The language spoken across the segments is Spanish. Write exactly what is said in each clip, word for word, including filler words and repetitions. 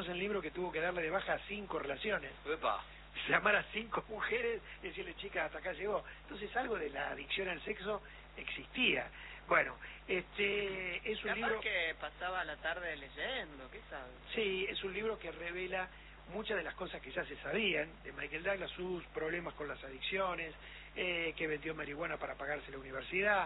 conocen el libro que tuvo que darle de baja a cinco relaciones. Epa. Llamar a cinco mujeres y decirle, chicas, hasta acá llegó. Entonces algo de la adicción al sexo existía. Bueno, este es un Capaz libro que pasaba la tarde leyendo, ¿qué sabes? Sí, es un libro que revela muchas de las cosas que ya se sabían de Michael Douglas, sus problemas con las adicciones, eh, que vendió marihuana para pagarse la universidad,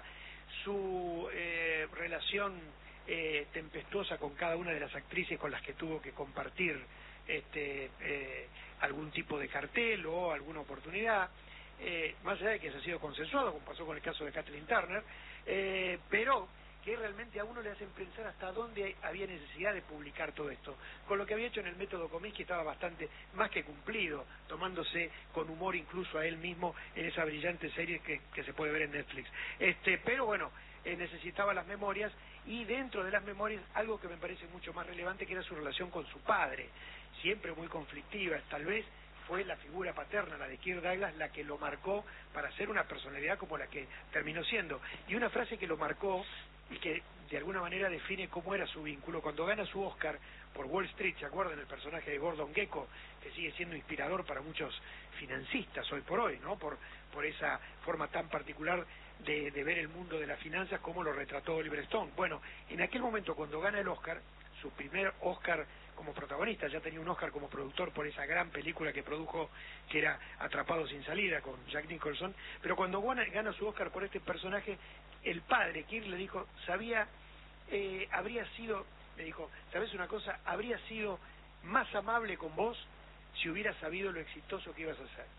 su eh, relación eh, tempestuosa con cada una de las actrices con las que tuvo que compartir este eh, algún tipo de cartel o alguna oportunidad, eh, más allá de que se ha sido consensuado, como pasó con el caso de Kathleen Turner, eh, pero que realmente a uno le hacen pensar hasta dónde había necesidad de publicar todo esto. Con lo que había hecho en el método Kominsky estaba bastante más que cumplido, tomándose con humor incluso a él mismo en esa brillante serie que, que se puede ver en Netflix. Este, pero bueno, eh, necesitaba las memorias, y dentro de las memorias algo que me parece mucho más relevante, que era su relación con su padre, siempre muy conflictiva. Tal vez fue la figura paterna, la de Kirk Douglas, la que lo marcó para ser una personalidad como la que terminó siendo. Y una frase que lo marcó y que de alguna manera define cómo era su vínculo, cuando gana su Oscar por Wall Street, ¿se acuerdan? El personaje de Gordon Gekko, que sigue siendo inspirador para muchos financistas hoy por hoy, ¿no? Por, por esa forma tan particular de, de ver el mundo de las finanzas, como lo retrató Oliver Stone. Bueno, en aquel momento, cuando gana el Oscar, su primer Oscar como protagonista, ya tenía un Oscar como productor por esa gran película que produjo, que era Atrapado sin salida, con Jack Nicholson, pero cuando gana, gana su Oscar por este personaje, el padre, Kirk, le dijo, sabía, eh, habría sido, le dijo, ¿sabes una cosa? Habría sido más amable con vos si hubiera sabido lo exitoso que ibas a ser.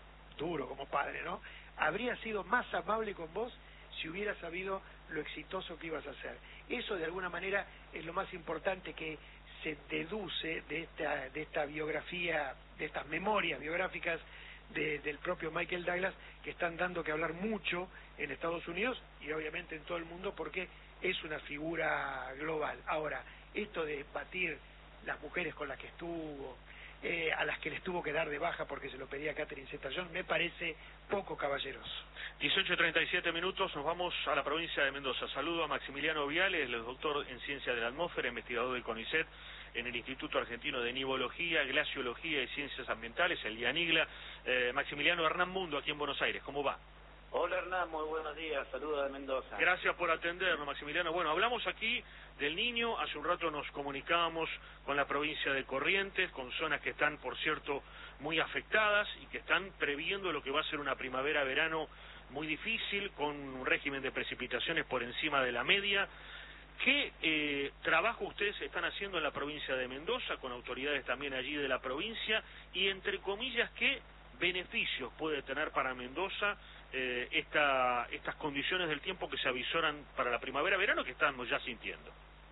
Duro como padre, ¿no? Habría sido más amable con vos si hubiera sabido lo exitoso que ibas a ser. Eso de alguna manera es lo más importante que se deduce de esta, de esta biografía, de estas memorias biográficas de, del propio Michael Douglas, que están dando que hablar mucho en Estados Unidos y obviamente en todo el mundo, porque es una figura global. Ahora, esto de batir las mujeres con las que estuvo, eh, a las que les tuvo que dar de baja porque se lo pedía Catherine Zeta-Jones, me parece poco caballeroso. dieciocho treinta y siete minutos, nos vamos a la provincia de Mendoza. Saludo a Maximiliano Viales, el doctor en Ciencia de la Atmósfera, investigador del CONICET en el Instituto Argentino de Nivología, Glaciología y Ciencias Ambientales, el IANIGLA. Eh, Maximiliano, Hernán Mundo, aquí en Buenos Aires, ¿cómo va? Hola Hernán, muy buenos días, saludos de Mendoza. Gracias por atendernos, Maximiliano. Bueno, hablamos aquí del Niño, hace un rato nos comunicábamos con la provincia de Corrientes, con zonas que están, por cierto, muy afectadas y que están previendo lo que va a ser una primavera-verano muy difícil, con un régimen de precipitaciones por encima de la media. ¿Qué eh, trabajo ustedes están haciendo en la provincia de Mendoza, con autoridades también allí de la provincia, y entre comillas, qué beneficios puede tener para Mendoza eh, esta, estas condiciones del tiempo que se avisoran para la primavera-verano que estamos ya sintiendo?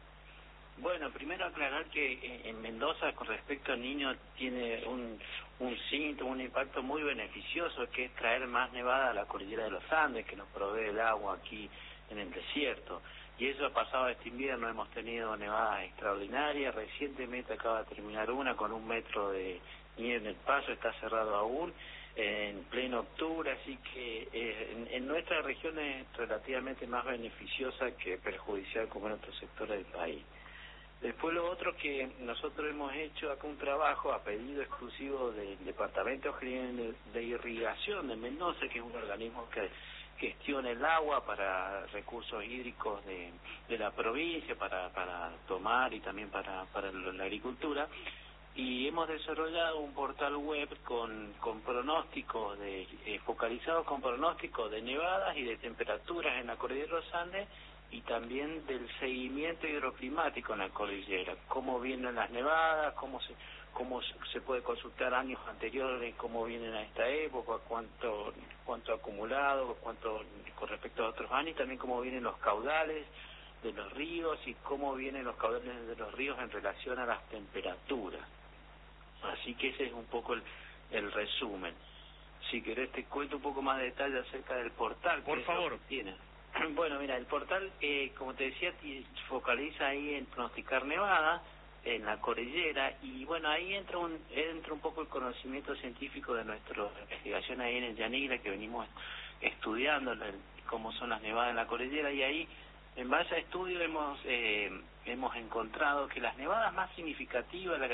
Bueno, primero aclarar que en Mendoza, con respecto al Niño, tiene un, un síntoma, un impacto muy beneficioso, que es traer más nevada a la cordillera de los Andes, que nos provee el agua aquí en el desierto. Y eso ha pasado este invierno, hemos tenido nevadas extraordinarias. Recientemente acaba de terminar una con un metro de nieve en el paso, está cerrado aún, en pleno octubre, así que eh, en, en nuestra región es relativamente más beneficiosa que perjudicial como en otros sectores del país. Después lo otro que nosotros hemos hecho acá un trabajo a pedido exclusivo del Departamento General de Irrigación de Mendoza, que es un organismo que gestiona el agua para recursos hídricos de, de la provincia, para, para tomar y también para, para la agricultura, y hemos desarrollado un portal web con, con pronósticos de, eh, focalizados con pronósticos de nevadas y de temperaturas en la cordillera de los Andes, y también del seguimiento hidroclimático en la cordillera, cómo vienen las nevadas, cómo se cómo se puede consultar años anteriores, cómo vienen a esta época, cuánto cuánto acumulado, cuánto con respecto a otros años, y también cómo vienen los caudales de los ríos y cómo vienen los caudales de los ríos en relación a las temperaturas. Así que ese es un poco el, el resumen. Si querés te cuento un poco más de detalle acerca del portal. Por favor. Tiene. Bueno, mira, el portal, eh, como te decía, focaliza ahí en pronosticar nevada en la cordillera, y bueno, ahí entra un entra un poco el conocimiento científico de nuestra investigación ahí en el IANIGLA, que venimos estudiando el, cómo son las nevadas en la cordillera, y ahí, en base a estudios, hemos eh, hemos encontrado que las nevadas más significativas, la